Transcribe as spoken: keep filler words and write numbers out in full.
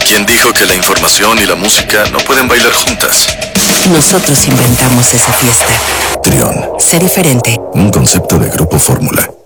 ¿Quién dijo que la información y la música no pueden bailar juntas? Nosotros inventamos esa fiesta. Trión. Sé diferente. Un concepto de Grupo Fórmula.